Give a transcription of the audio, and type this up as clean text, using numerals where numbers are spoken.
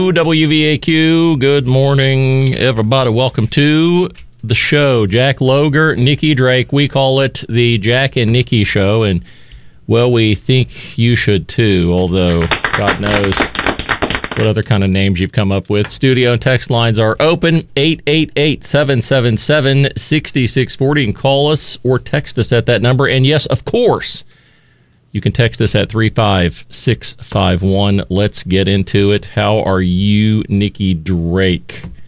WVAQ, good morning, everybody. Welcome to the show. Jack Loger, Nikki Drake. We call it the Jack and Nikki Show, and, well, we think you should too, although God knows what other kind of names you've come up with. Studio and text lines are open, 888-777-6640. You can call us or text us at that number, and yes, of course, you can text us at 35651. Let's get into it. How are you, Nikki Drake?